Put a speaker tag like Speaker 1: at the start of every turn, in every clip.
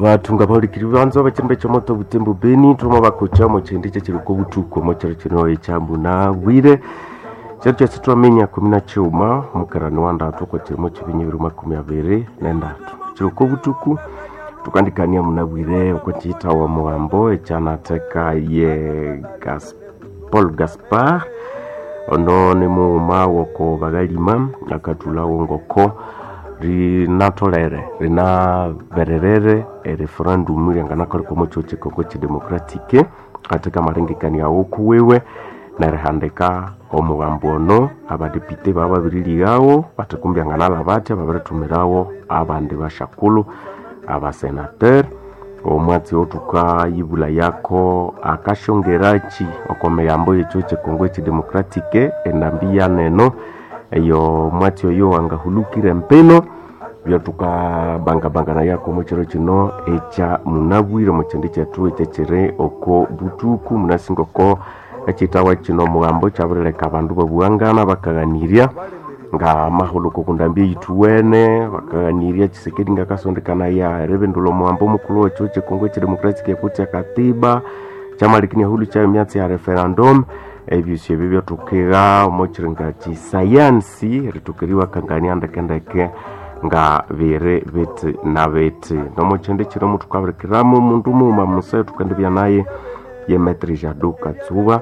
Speaker 1: Vatunga paulikiri vanzo vachimbe chomoto butembo beni tuma bakocha mu chendiche chiruko butuko mu chero chino echambu na wire cyo twamenya 10 mukarani wanda tuko chimo chibinyi biruma 20 nenda chiruko butuku tukandikania munabwire uko chita wa mugambo echana teka ye Paul Gaspard ono ne mu mawo ko bagalima akatula ngoko rinatolere rina vererere referendum yangana kali ko mucho chikoko chi democratique katika marengekani ya okuwewe na rehandeka omugambo no abadepite baba birili yawo batakumbyangana labati abaretumirawo abandi bashakulu abasenateur omwati otuka yibula yako akashongerachi okomeyambo yecho chikongo chi democratique endambia neno eyo mwati oyo wangahulukire mpeno byatuka banga na yako muchero chino echa munabwire muchindi chetu echechere oko butuku munasingoko echitawa chino mugambo chabureleka abandu babuangana bakaganiria nga mahuluko kundambia ituwene bakaganiria chisekedi ngakasondekana ya rebendulo muambo mukulu wecho chikongo chi democratic ya katiba chama likini hulu cha myatsi ya referendum ebisye bibyo tukega mochirenga chi science ritukiriwa kangania ndekendeke nga vere vete na vete no mochende chiro mutu kwabrekiramo mundu muma musayo tukandibya naye ye Maître Jadot Katsuba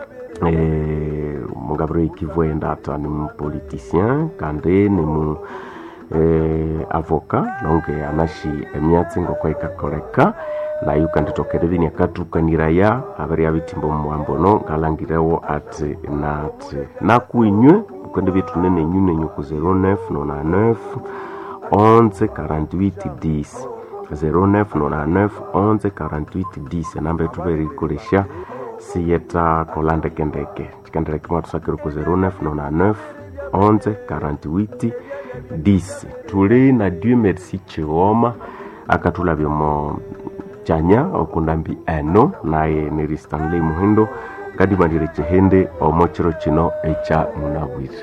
Speaker 1: mugabro ikivwenda ata ni politicien kande ni mu avocat donc anashi emyatsi ngoko ikakoreka na yukandi tokerebi akatukaniraya abari abitimbo mwambono ngalangirewo ati na kuinywe kwende bitu nene nyune nyuko 0999 11 48 10 0999 11 48 10 namba tuberi kolesha siyeta kolande kendeke chikandere kimatu sakiro ko 0999 11 48 10 tuli na Dieu merci Chioma akatula byomo chanya okundambi eno naye ni Stanley Muhindo kadi bandire chehende omochero chino echa munabwire